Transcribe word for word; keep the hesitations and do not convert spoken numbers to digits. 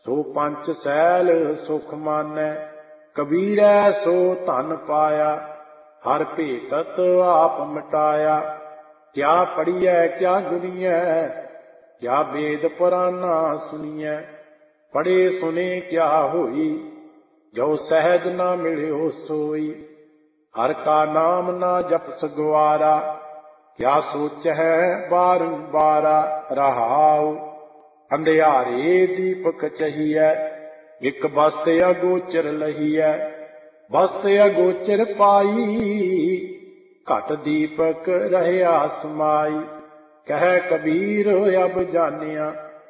ਸੋ ਪੰਚ cell ਸੁਖ ਮਾਨੈ। ਕਬੀਰੈ ਸੋ ਧਨ ਪਾਇਆ, ਹਰ ਭੇਟਤ ਆਪ ਮਿਟਾਇਆ। ਕਿਆ ਪੜੀਐ ਕਿਆ ਗੁਨੀਐ, ਕਿਆ ਵੇਦ ਪੁਰਾਨਾ ਸੁਣੀਐ। ਪੜੇ ਸੁਨੇ ਕਿਆ ਹੋਈ, ਜੋ ਸਹਿਜ ਨਾ ਮਿਲਿਓ ਸੋਈ। ਹਰ ਕਾ ਨਾਮ ਨਾ ਜਪਸ ਗਵਾਰਾ, ਕਿਆ ਸੋਚਹਿ ਬਾਰੰਬਾਰਾ। ਰਹਾਉ ਅੰਧਿਆਰੇ ਦੀਪਕ ਚਹੀਐ, ਇਕ ਬਸਤ ਅਗੋਚਰ ਲਹੀਐ। ਬਸਤ ਅਗੋਚਰ ਪਾਈ, ਘਟ ਦੀਪਕ ਰਹਿਆ ਸਮਾਈ। ਕਹਿ ਕਬੀਰ ਅਬ ਜਾਨਿਆ,